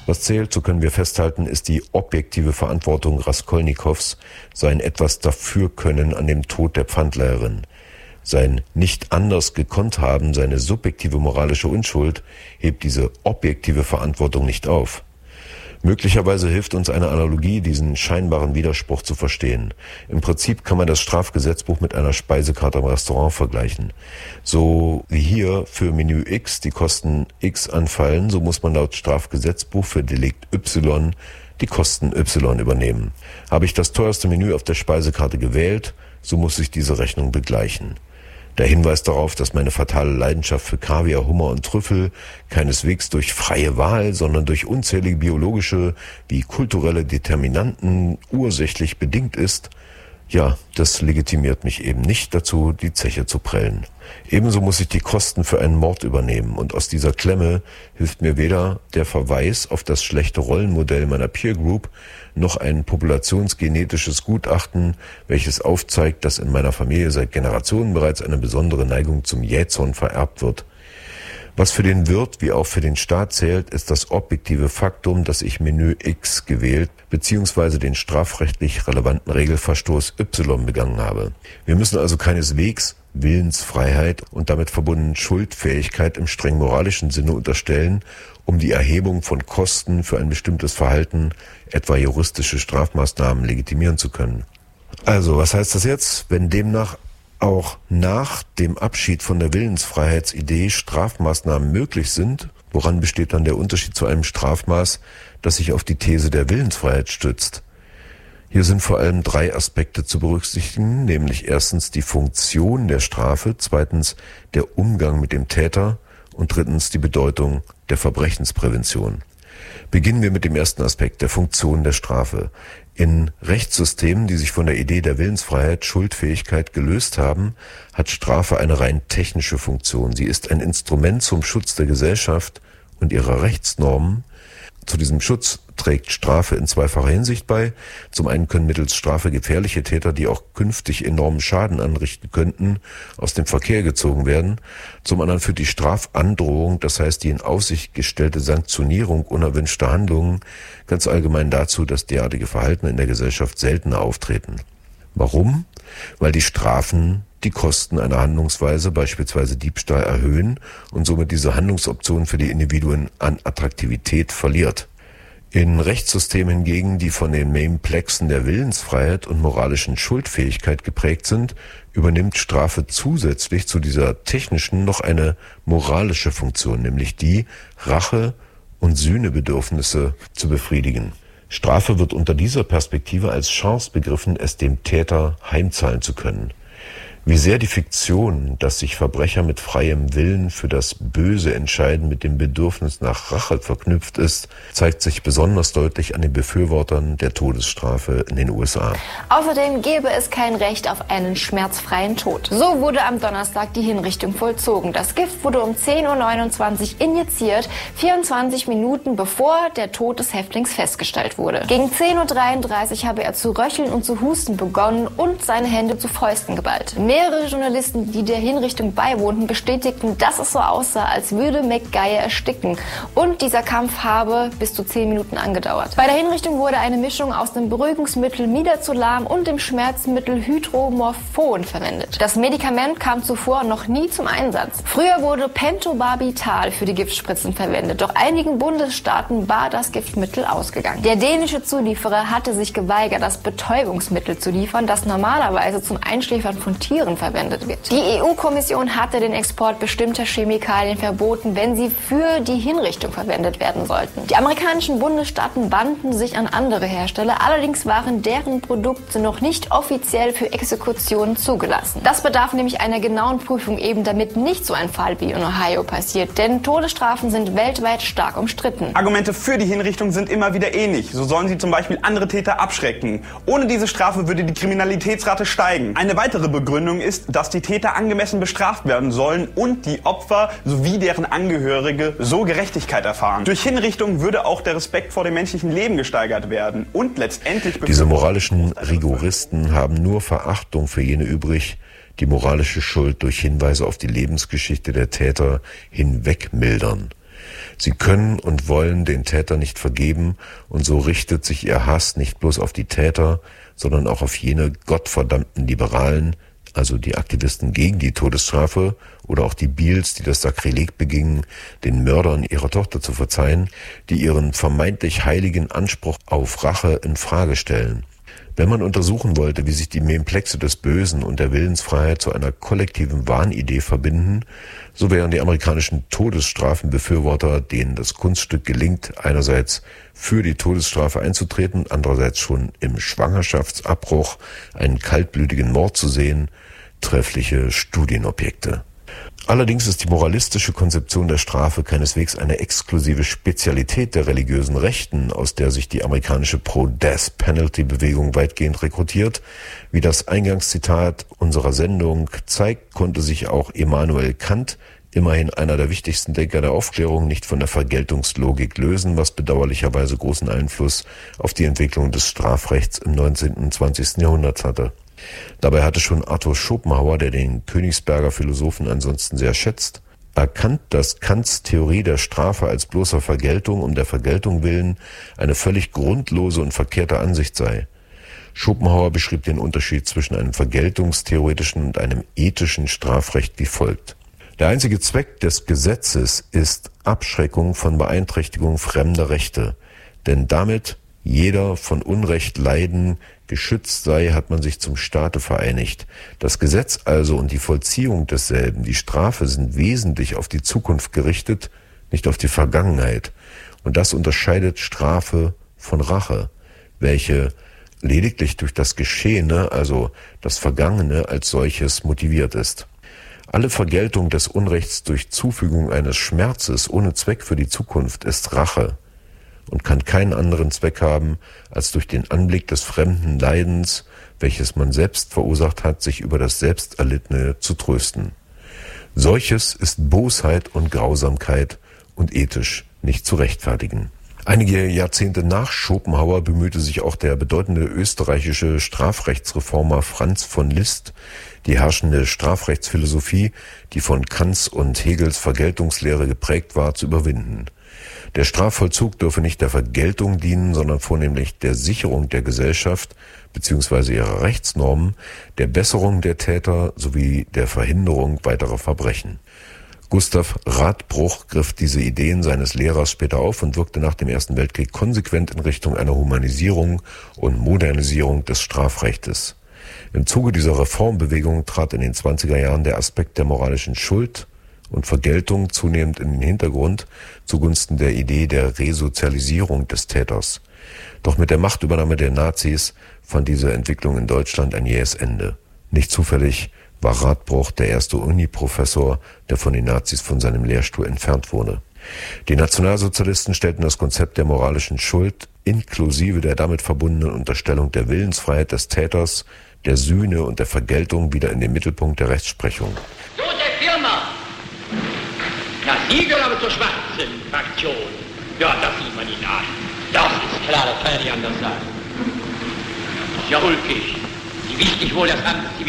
Was zählt, so können wir festhalten, ist die objektive Verantwortung Raskolnikows, sein etwas dafür können an dem Tod der Pfandleiherin. Sein nicht anders gekonnt haben, seine subjektive moralische Unschuld, hebt diese objektive Verantwortung nicht auf. Möglicherweise hilft uns eine Analogie, diesen scheinbaren Widerspruch zu verstehen. Im Prinzip kann man das Strafgesetzbuch mit einer Speisekarte im Restaurant vergleichen. So wie hier für Menü X die Kosten X anfallen, so muss man laut Strafgesetzbuch für Delikt Y die Kosten Y übernehmen. Habe ich das teuerste Menü auf der Speisekarte gewählt, so muss ich diese Rechnung begleichen. Der Hinweis darauf, dass meine fatale Leidenschaft für Kaviar, Hummer und Trüffel keineswegs durch freie Wahl, sondern durch unzählige biologische wie kulturelle Determinanten ursächlich bedingt ist, ja, das legitimiert mich eben nicht dazu, die Zeche zu prellen. Ebenso muss ich die Kosten für einen Mord übernehmen und aus dieser Klemme hilft mir weder der Verweis auf das schlechte Rollenmodell meiner Peer Group noch ein populationsgenetisches Gutachten, welches aufzeigt, dass in meiner Familie seit Generationen bereits eine besondere Neigung zum Jähzorn vererbt wird. Was für den Wirt wie auch für den Staat zählt, ist das objektive Faktum, dass ich Menü X gewählt bzw. den strafrechtlich relevanten Regelverstoß Y begangen habe. Wir müssen also keineswegs Willensfreiheit und damit verbunden Schuldfähigkeit im streng moralischen Sinne unterstellen, um die Erhebung von Kosten für ein bestimmtes Verhalten, etwa juristische Strafmaßnahmen, legitimieren zu können. Also, was heißt das jetzt? Wenn demnach auch nach dem Abschied von der Willensfreiheitsidee Strafmaßnahmen möglich sind, woran besteht dann der Unterschied zu einem Strafmaß, das sich auf die These der Willensfreiheit stützt? Hier sind vor allem 3 Aspekte zu berücksichtigen, nämlich erstens die Funktion der Strafe, zweitens der Umgang mit dem Täter und drittens die Bedeutung der Verbrechensprävention. Beginnen wir mit dem ersten Aspekt, der Funktion der Strafe. In Rechtssystemen, die sich von der Idee der Willensfreiheit, Schuldfähigkeit gelöst haben, hat Strafe eine rein technische Funktion. Sie ist ein Instrument zum Schutz der Gesellschaft und ihrer Rechtsnormen. Zu diesem Schutz trägt Strafe in zweifacher Hinsicht bei. Zum einen können mittels Strafe gefährliche Täter, die auch künftig enormen Schaden anrichten könnten, aus dem Verkehr gezogen werden. Zum anderen führt die Strafandrohung, das heißt die in Aussicht gestellte Sanktionierung unerwünschter Handlungen, ganz allgemein dazu, dass derartige Verhalten in der Gesellschaft seltener auftreten. Warum? Weil die Strafen die Kosten einer Handlungsweise, beispielsweise Diebstahl, erhöhen und somit diese Handlungsoption für die Individuen an Attraktivität verliert. In Rechtssystemen hingegen, die von den Mainplexen der Willensfreiheit und moralischen Schuldfähigkeit geprägt sind, übernimmt Strafe zusätzlich zu dieser technischen noch eine moralische Funktion, nämlich die, Rache und Sühnebedürfnisse zu befriedigen. Strafe wird unter dieser Perspektive als Chance begriffen, es dem Täter heimzahlen zu können. Wie sehr die Fiktion, dass sich Verbrecher mit freiem Willen für das Böse entscheiden, mit dem Bedürfnis nach Rache verknüpft ist, zeigt sich besonders deutlich an den Befürwortern der Todesstrafe in den USA. Außerdem gäbe es kein Recht auf einen schmerzfreien Tod. So wurde am Donnerstag die Hinrichtung vollzogen. Das Gift wurde um 10:29 Uhr injiziert, 24 Minuten bevor der Tod des Häftlings festgestellt wurde. Gegen 10:33 Uhr habe er zu röcheln und zu husten begonnen und seine Hände zu Fäusten geballt. Mehrere Journalisten, die der Hinrichtung beiwohnten, bestätigten, dass es so aussah, als würde MacGyver ersticken. Und dieser Kampf habe bis zu 10 Minuten angedauert. Bei der Hinrichtung wurde eine Mischung aus dem Beruhigungsmittel Midazolam und dem Schmerzmittel Hydromorphon verwendet. Das Medikament kam zuvor noch nie zum Einsatz. Früher wurde Pentobarbital für die Giftspritzen verwendet, doch einigen Bundesstaaten war das Giftmittel ausgegangen. Der dänische Zulieferer hatte sich geweigert, das Betäubungsmittel zu liefern, das normalerweise zum Einschläfern von Tieren verwendet wird. Die EU-Kommission hatte den Export bestimmter Chemikalien verboten, wenn sie für die Hinrichtung verwendet werden sollten. Die amerikanischen Bundesstaaten wandten sich an andere Hersteller, allerdings waren deren Produkte noch nicht offiziell für Exekutionen zugelassen. Das bedarf nämlich einer genauen Prüfung, eben damit nicht so ein Fall wie in Ohio passiert, denn Todesstrafen sind weltweit stark umstritten. Argumente für die Hinrichtung sind immer wieder ähnlich. So sollen sie zum Beispiel andere Täter abschrecken. Ohne diese Strafe würde die Kriminalitätsrate steigen. Eine weitere Begründung ist, dass die Täter angemessen bestraft werden sollen und die Opfer sowie deren Angehörige so Gerechtigkeit erfahren. Durch Hinrichtung würde auch der Respekt vor dem menschlichen Leben gesteigert werden und letztendlich... Diese moralischen Rigoristen haben nur Verachtung für jene übrig, die moralische Schuld durch Hinweise auf die Lebensgeschichte der Täter hinwegmildern. Sie können und wollen den Täter nicht vergeben, und so richtet sich ihr Hass nicht bloß auf die Täter, sondern auch auf jene gottverdammten Liberalen, also die Aktivisten gegen die Todesstrafe, oder auch die Beals, die das Sakrileg begingen, den Mördern ihrer Tochter zu verzeihen, die ihren vermeintlich heiligen Anspruch auf Rache in Frage stellen. Wenn man untersuchen wollte, wie sich die Memplexe des Bösen und der Willensfreiheit zu einer kollektiven Wahnidee verbinden, so wären die amerikanischen Todesstrafenbefürworter, denen das Kunststück gelingt, einerseits für die Todesstrafe einzutreten, andererseits schon im Schwangerschaftsabbruch einen kaltblütigen Mord zu sehen, treffliche Studienobjekte. Allerdings ist die moralistische Konzeption der Strafe keineswegs eine exklusive Spezialität der religiösen Rechten, aus der sich die amerikanische Pro-Death-Penalty-Bewegung weitgehend rekrutiert. Wie das Eingangszitat unserer Sendung zeigt, konnte sich auch Immanuel Kant, immerhin einer der wichtigsten Denker der Aufklärung, nicht von der Vergeltungslogik lösen, was bedauerlicherweise großen Einfluss auf die Entwicklung des Strafrechts im 19. und 20. Jahrhundert hatte. Dabei hatte schon Arthur Schopenhauer, der den Königsberger Philosophen ansonsten sehr schätzt, erkannt, dass Kants Theorie der Strafe als bloßer Vergeltung um der Vergeltung willen eine völlig grundlose und verkehrte Ansicht sei. Schopenhauer beschrieb den Unterschied zwischen einem vergeltungstheoretischen und einem ethischen Strafrecht wie folgt: Der einzige Zweck des Gesetzes ist Abschreckung von Beeinträchtigung fremder Rechte, denn damit jeder von Unrecht leiden geschützt sei, hat man sich zum Staate vereinigt. Das Gesetz also und die Vollziehung desselben, die Strafe, sind wesentlich auf die Zukunft gerichtet, nicht auf die Vergangenheit. Und das unterscheidet Strafe von Rache, welche lediglich durch das Geschehene, also das Vergangene, als solches motiviert ist. Alle Vergeltung des Unrechts durch Zufügung eines Schmerzes ohne Zweck für die Zukunft ist Rache und kann keinen anderen Zweck haben, als durch den Anblick des fremden Leidens, welches man selbst verursacht hat, sich über das Selbsterlittene zu trösten. Solches ist Bosheit und Grausamkeit und ethisch nicht zu rechtfertigen. Einige Jahrzehnte nach Schopenhauer bemühte sich auch der bedeutende österreichische Strafrechtsreformer Franz von Liszt, die herrschende Strafrechtsphilosophie, die von Kants und Hegels Vergeltungslehre geprägt war, zu überwinden. Der Strafvollzug dürfe nicht der Vergeltung dienen, sondern vornehmlich der Sicherung der Gesellschaft bzw. ihrer Rechtsnormen, der Besserung der Täter sowie der Verhinderung weiterer Verbrechen. Gustav Radbruch griff diese Ideen seines Lehrers später auf und wirkte nach dem Ersten Weltkrieg konsequent in Richtung einer Humanisierung und Modernisierung des Strafrechtes. Im Zuge dieser Reformbewegung trat in den 20er Jahren der Aspekt der moralischen Schuld und Vergeltung zunehmend in den Hintergrund zugunsten der Idee der Resozialisierung des Täters. Doch mit der Machtübernahme der Nazis fand diese Entwicklung in Deutschland ein jähes Ende. Nicht zufällig war Radbruch der erste Uni-Professor, der von den Nazis von seinem Lehrstuhl entfernt wurde. Die Nationalsozialisten stellten das Konzept der moralischen Schuld inklusive der damit verbundenen Unterstellung der Willensfreiheit des Täters, der Sühne und der Vergeltung wieder in den Mittelpunkt der Rechtsprechung. So, der Firma! Na, Sie gehören aber zur schwarzen Fraktion. Ja, das sieht man Ihnen an. Das ist klar, das kann ja nicht anders sein. Das ist ja ulkig. Sie wissen nicht wohl, dass